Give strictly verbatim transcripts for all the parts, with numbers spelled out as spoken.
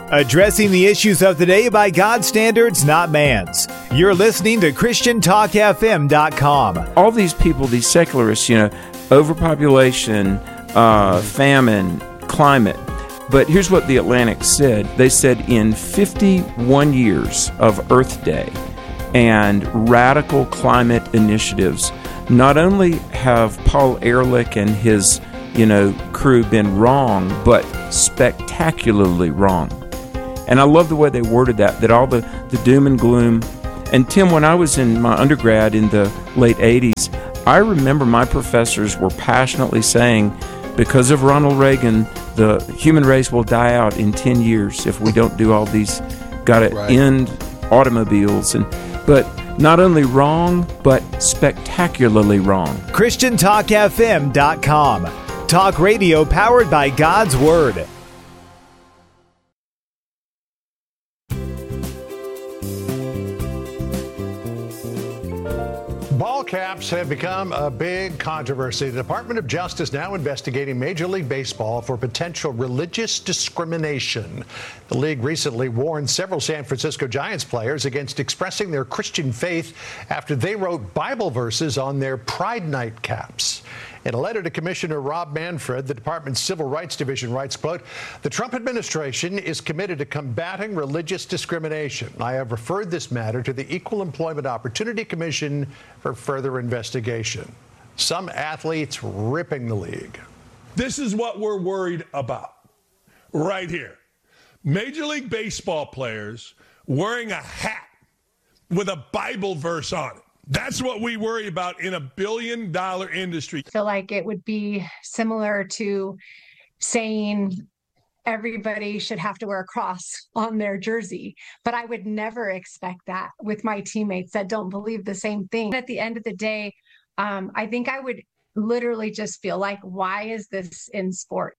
Addressing the issues of the day by God's standards, not man's. You're listening to Christian Talk F M dot com. All these people, these secularists, you know, overpopulation, uh, famine, climate. But here's what the Atlantic said. They said in fifty-one years of Earth Day and radical climate initiatives, not only have Paul Ehrlich and his, you know, crew been wrong, but spectacularly wrong. And I love the way they worded that, that all the, the doom and gloom. And Tim, when I was in my undergrad in the late eighties, I remember my professors were passionately saying, because of Ronald Reagan, the human race will die out in ten years if we don't do all these, got to right. end automobiles. And but not only wrong, but spectacularly wrong. Christian Talk F M dot com. Talk radio powered by God's Word. Ball caps have become a big controversy. The Department of Justice now investigating Major League Baseball for potential religious discrimination. The league recently warned several San Francisco Giants players against expressing their Christian faith after they wrote Bible verses on their Pride Night caps. In a letter to Commissioner Rob Manfred, the department's Civil Rights Division writes, quote, "The Trump administration is committed to combating religious discrimination. I have referred this matter to the Equal Employment Opportunity Commission for further investigation." Some athletes ripping the league. This is what we're worried about right here. Major League Baseball players wearing a hat with a Bible verse on it. That's what we worry about in a billion dollar industry. I feel like it would be similar to saying everybody should have to wear a cross on their jersey, but I would never expect that with my teammates that don't believe the same thing. At the end of the day, um, I think I would literally just feel like, why is this in sport?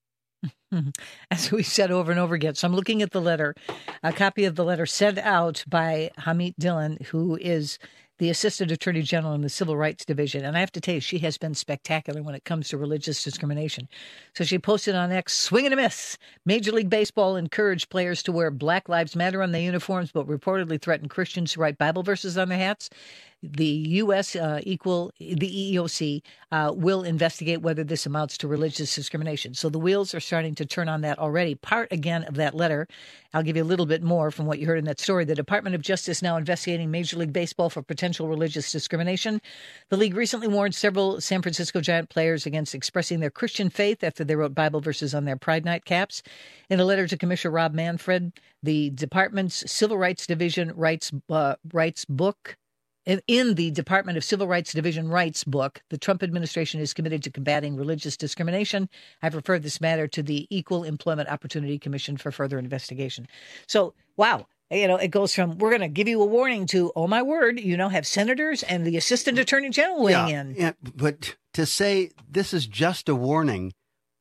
As we said over and over again. So I'm looking at the letter, a copy of the letter sent out by Hamit Dillon, who is the Assistant Attorney General in the Civil Rights Division. And I have to tell you, she has been spectacular when it comes to religious discrimination. So she posted on X, swing and a miss. Major League Baseball encouraged players to wear Black Lives Matter on their uniforms, but reportedly threatened Christians who write Bible verses on their hats. The U S uh, equal the E E O C uh, will investigate whether this amounts to religious discrimination. So the wheels are starting to turn on that already. Part again of that letter, I'll give you a little bit more from what you heard in that story. The Department of Justice now investigating Major League Baseball for potential religious discrimination. The league recently warned several San Francisco Giant players against expressing their Christian faith after they wrote Bible verses on their Pride Night caps. In a letter to Commissioner Rob Manfred, the department's Civil Rights Division writes uh, writes book. In the Department of Civil Rights Division Rights book, the Trump administration is committed to combating religious discrimination. I've referred this matter to the Equal Employment Opportunity Commission for further investigation. So, wow. You know, it goes from, we're going to give you a warning to, oh, my word, you know, have senators and the Assistant Attorney General weighing yeah, in. Yeah, but to say this is just a warning,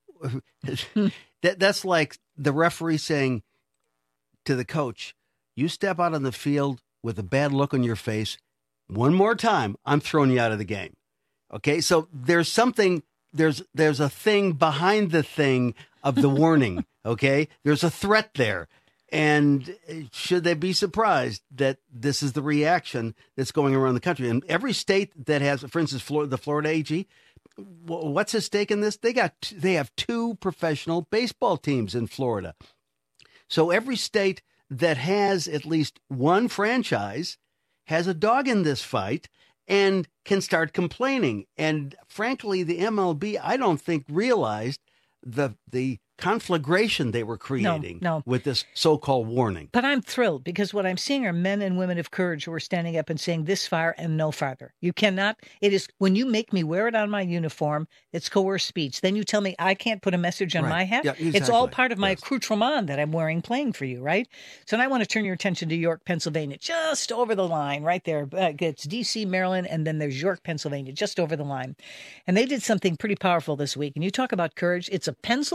that that's like the referee saying to the coach, you step out on the field with a bad look on your face, one more time, I'm throwing you out of the game. Okay, so there's something, there's there's a thing behind the thing of the warning. Okay, there's a threat there. And should they be surprised that this is the reaction that's going around the country? And every state that has, for instance, Florida, the Florida A G, what's at stake in this? They got they have two professional baseball teams in Florida. So every state that has at least one franchise has a dog in this fight and can start complaining. And frankly, the M L B, I don't think realized the the conflagration they were creating no, no. with this so-called warning. But I'm thrilled because what I'm seeing are men and women of courage who are standing up and saying this far and no farther. You cannot. It is when you make me wear it on my uniform, it's coerced speech. Then you tell me I can't put a message on right. my hat. Yeah, exactly. It's all part of my yes. accoutrement that I'm wearing playing for you, right? So now I want to turn your attention to York, Pennsylvania, just over the line right there. Uh, it's D C, Maryland, and then there's York, Pennsylvania, just over the line. And they did something pretty powerful this week. And you talk about courage. It's a Pennsylvania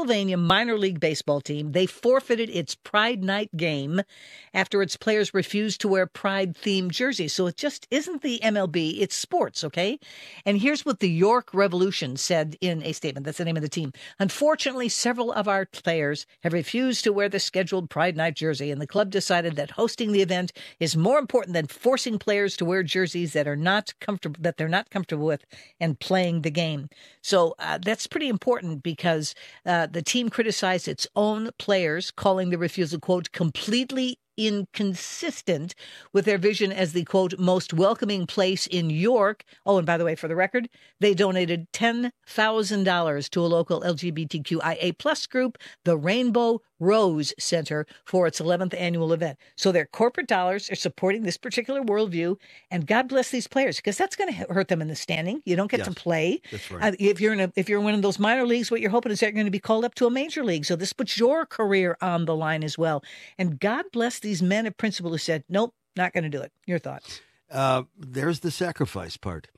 minor league baseball team. They forfeited its Pride Night game after its players refused to wear Pride-themed jerseys. So it just isn't the M L B, it's sports, okay? And here's what the York Revolution said in a statement. That's the name of the team. Unfortunately, several of our players have refused to wear the scheduled Pride Night jersey, and the club decided that hosting the event is more important than forcing players to wear jerseys that are not comfortable, that they're not comfortable with, and playing the game. So uh, that's pretty important because uh, the team criticized its own players, calling the refusal, quote, completely inconsistent with their vision as the, quote, most welcoming place in York. Oh, and by the way, for the record, they donated ten thousand dollars to a local L G B T Q I A plus group, the Rainbow Rose Center, for its eleventh annual event. So their corporate dollars are supporting this particular worldview, and God bless these players, because that's going to hurt them in the standing. You don't get yes, to play. That's right. Uh, if you're in a, if you're in one of those minor leagues, what you're hoping is that you're going to be called up to a major league. So this puts your career on the line as well. And God bless these men of principle who said, nope, not going to do it. Your thoughts? Uh, there's the sacrifice part.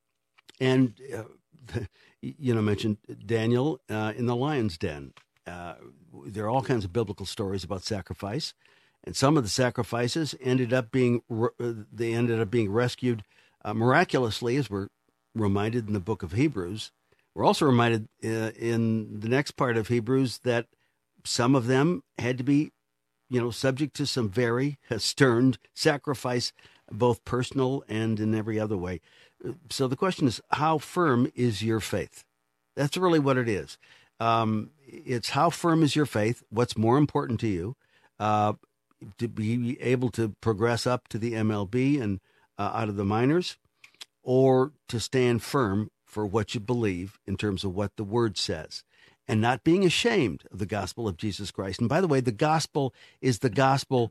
And, uh, you know, mentioned Daniel uh, in the lion's den. Uh, there are all kinds of biblical stories about sacrifice. And some of the sacrifices ended up being, they ended up being rescued uh, miraculously, as we're reminded in the book of Hebrews. We're also reminded uh, in the next part of Hebrews that some of them had to be, you know, subject to some very stern sacrifice, both personal and in every other way. So the question is, how firm is your faith? That's really what it is. Um, it's how firm is your faith? What's more important to you? Uh, to be able to progress up to the M L B and uh, out of the minors, or to stand firm for what you believe in terms of what the Word says, and not being ashamed of the gospel of Jesus Christ. And by the way, the gospel is the gospel,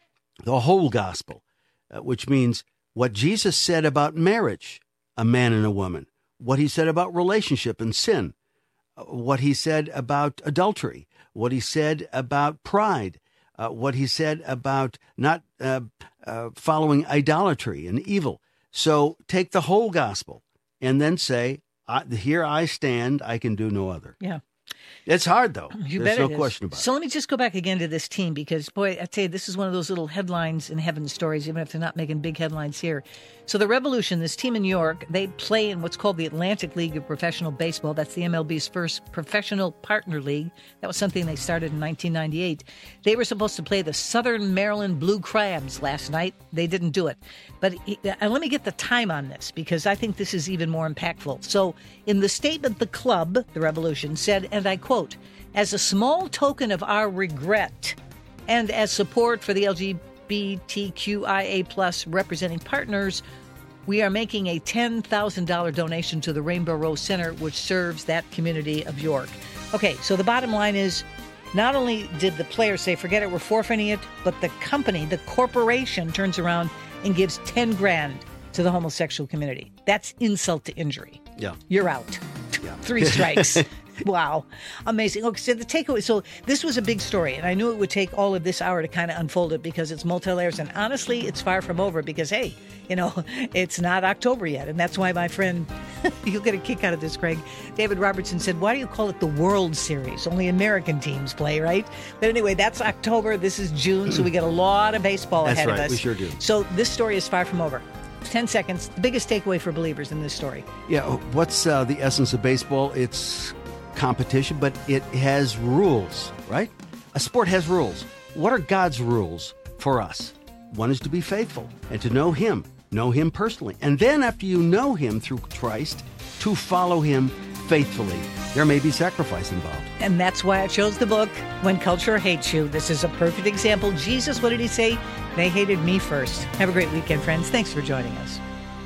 the whole gospel, uh, which means what Jesus said about marriage, a man and a woman, what he said about relationship and sin, uh, what he said about adultery, what he said about pride, uh, what he said about not uh, uh, following idolatry and evil. So take the whole gospel and then say, I, here I stand, I can do no other. Yeah. It's hard, though. You There's bet no it question is. about So it. let me just go back again to this team, because, boy, I tell you, this is one of those little headlines in heaven stories, even if they're not making big headlines here. So the Revolution, this team in New York, they play in what's called the Atlantic League of Professional Baseball. That's the M L B's first professional partner league. That was something they started in nineteen ninety-eight. They were supposed to play the Southern Maryland Blue Crabs last night. They didn't do it. But uh, let me get the time on this, because I think this is even more impactful. So in the statement, the club, the Revolution, said, and I quote, as a small token of our regret and as support for the L G B T Q I A plus representing partners, we are making a ten thousand dollars donation to the Rainbow Rose Center, which serves that community of York. Okay, so the bottom line is, not only did the players say, forget it, we're forfeiting it, but the company, the corporation, turns around and gives ten grand to the homosexual community. That's insult to injury. Yeah. You're out. Yeah. Three strikes. Wow. Amazing. Okay, so the takeaway, so this was a big story, and I knew it would take all of this hour to kind of unfold it because it's multi-layers, and honestly, it's far from over because, hey, you know, it's not October yet, and that's why my friend, you'll get a kick out of this, Craig, David Robertson said, why do you call it the World Series? Only American teams play, right? But anyway, that's October. This is June, so we get a lot of baseball That's ahead right. of us. We sure do. So this story is far from over. Ten seconds. The biggest takeaway for believers in this story. Yeah, what's uh, the essence of baseball? It's competition, but it has rules, right? A sport has rules. What are God's rules for us? One is to be faithful and to know Him, know Him personally. And then after you know Him through Christ, to follow Him faithfully. There may be sacrifice involved. And that's why I chose the book, When Culture Hates You. This is a perfect example. Jesus, what did He say? They hated me first. Have a great weekend, friends. Thanks for joining us.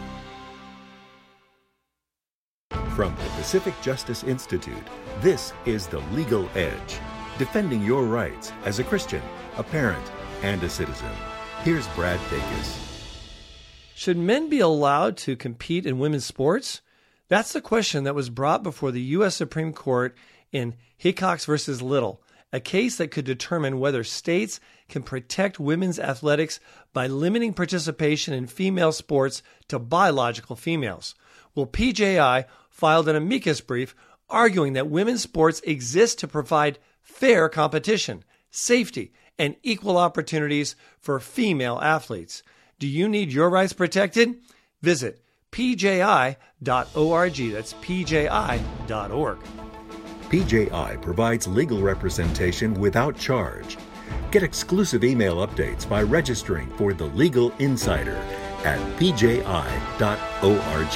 From the Pacific Justice Institute, this is The Legal Edge, defending your rights as a Christian, a parent, and a citizen. Here's Brad Dacus. Should men be allowed to compete in women's sports? That's the question that was brought before the U S Supreme Court in Hickox versus Little, a case that could determine whether states can protect women's athletics by limiting participation in female sports to biological females. Well, P J I filed an amicus brief arguing that women's sports exist to provide fair competition, safety, and equal opportunities for female athletes. Do you need your rights protected? Visit p j i dot org. That's p j i dot org. P J I provides legal representation without charge. Get exclusive email updates by registering for The Legal Insider at p j i dot org.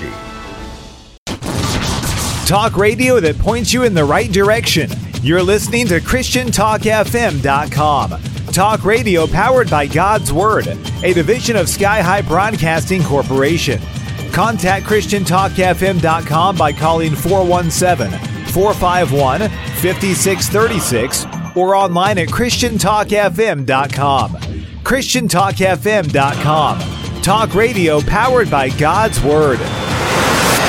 Talk radio that points you in the right direction. You're listening to Christian Talk F M dot com. Talk radio powered by God's Word, a division of Sky High Broadcasting Corporation. Contact Christian Talk F M dot com by calling four one seven, four five one, five six three six or online at Christian Talk F M dot com. Christian Talk F M dot com. Talk radio powered by God's Word.